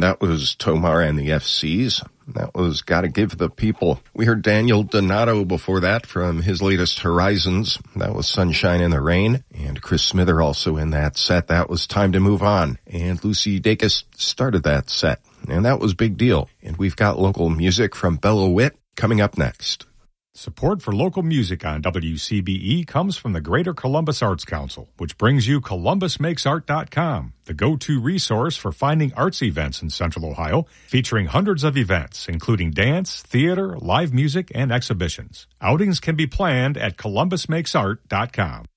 that was Tomar and the FCs. That was Gotta Give the People. We heard Daniel Donato before that from his latest Horizons. That was Sunshine in the Rain. And Chris Smither also in that set. That was Time to Move On. And Lucy Dacus started that set. And that was Big Deal. And we've got local music from Bella Witt coming up next. Support for local music on WCBE comes from the Greater Columbus Arts Council, which brings you ColumbusMakesArt.com, the go-to resource for finding arts events in Central Ohio, featuring hundreds of events, including dance, theater, live music, and exhibitions. Outings can be planned at ColumbusMakesArt.com.